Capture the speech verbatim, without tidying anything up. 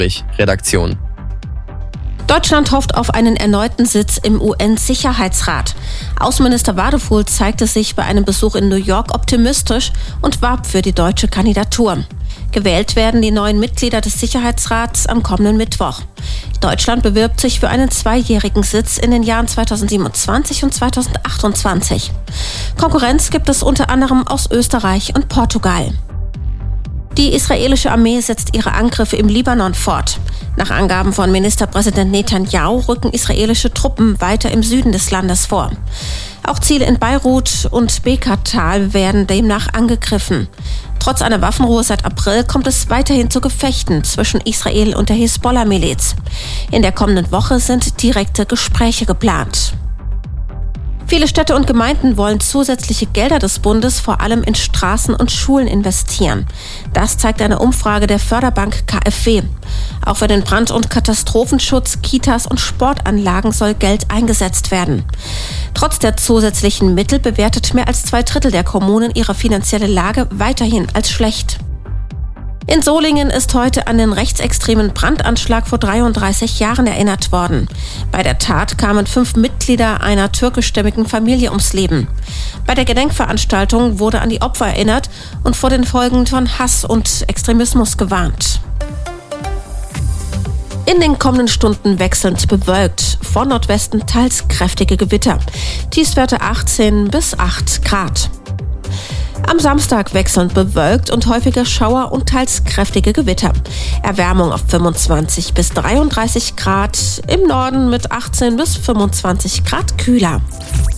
Redaktion. Deutschland hofft auf einen erneuten Sitz im U N-Sicherheitsrat. Außenminister Wadefuhl zeigte sich bei einem Besuch in New York optimistisch und warb für die deutsche Kandidatur. Gewählt werden die neuen Mitglieder des Sicherheitsrats am kommenden Mittwoch. Deutschland bewirbt sich für einen zweijährigen Sitz in den Jahren zweitausendsiebenundzwanzig und zweitausendachtundzwanzig. Konkurrenz gibt es unter anderem aus Österreich und Portugal. Die israelische Armee setzt ihre Angriffe im Libanon fort. Nach Angaben von Ministerpräsident Netanyahu rücken israelische Truppen weiter im Süden des Landes vor. Auch Ziele in Beirut und Bekaa-Tal werden demnach angegriffen. Trotz einer Waffenruhe seit April kommt es weiterhin zu Gefechten zwischen Israel und der Hisbollah-Miliz. In der kommenden Woche sind direkte Gespräche geplant. Viele Städte und Gemeinden wollen zusätzliche Gelder des Bundes vor allem in Straßen und Schulen investieren. Das zeigt eine Umfrage der Förderbank K f W. Auch für den Brand- und Katastrophenschutz, Kitas und Sportanlagen soll Geld eingesetzt werden. Trotz der zusätzlichen Mittel bewertet mehr als zwei Drittel der Kommunen ihre finanzielle Lage weiterhin als schlecht. In Solingen ist heute an den rechtsextremen Brandanschlag vor dreiunddreißig Jahren erinnert worden. Bei der Tat kamen fünf Mitglieder einer türkischstämmigen Familie ums Leben. Bei der Gedenkveranstaltung wurde an die Opfer erinnert und vor den Folgen von Hass und Extremismus gewarnt. In den kommenden Stunden wechselnd bewölkt, von Nordwesten teils kräftige Gewitter. Tiefstwerte achtzehn bis acht Grad. Am Samstag wechselnd bewölkt und häufige Schauer und teils kräftige Gewitter. Erwärmung auf fünfundzwanzig bis dreiunddreißig Grad, im Norden mit achtzehn bis fünfundzwanzig Grad kühler.